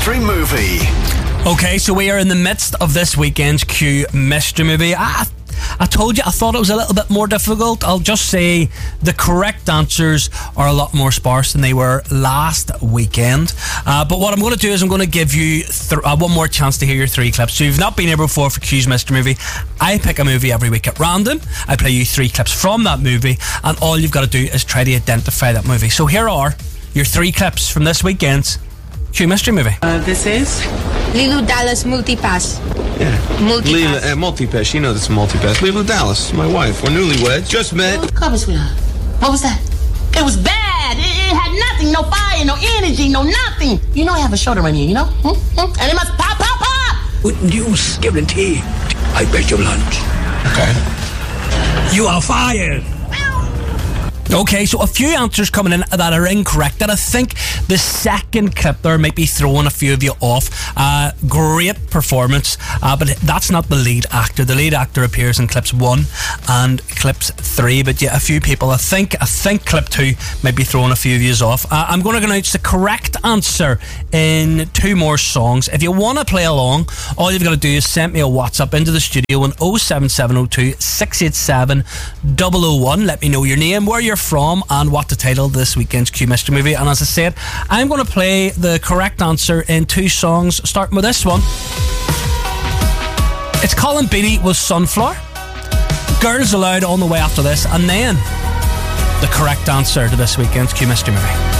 Mystery Movie. Okay, so we are in the midst of this weekend's Q Mystery Movie. I told you, I thought it was a little bit more difficult. I'll just say the correct answers are a lot more sparse than they were last weekend. But what I'm going to do is I'm going to give you one more chance to hear your 3 clips. So if you've not been here before for Q's Mystery Movie, I pick a movie every week at random. I play you 3 clips from that movie, and all you've got to do is try to identify that movie. So here are your 3 clips from this weekend's Q Mystery Movie. This is Lilu Dallas Multipass. Yeah. Multipass. Leela, Multipass. You know this is Multipass. Leela Dallas, my wife. We're newlyweds. Just met. cover, sweetheart. What was that? It was bad. It had nothing, no fire, no energy, no nothing. You know I have a shoulder right here, you know? And it must pop, pop, pop. Good news, guaranteed. I bet your lunch. Okay. You are fired. Okay, so a few answers coming in that are incorrect, and I think the second clip there might be throwing a few of you off. Great performance, but that's not the lead actor. The lead actor appears in clips 1 and clips 3, but yeah, a few people, I think clip 2 might be throwing a few of you off. I'm going to announce the correct answer in 2 more songs. If you want to play along, all you've got to do is send me a WhatsApp into the studio on 07702 687 001. Let me know your name, where you're from, and what the title of this weekend's Q Mystery Movie. And as I said, I'm going to play the correct answer in 2 songs, starting with this one. It's Colin Beatty with Sunflower. Girls Aloud on the way after this, and then the correct answer to this weekend's Q Mystery Movie.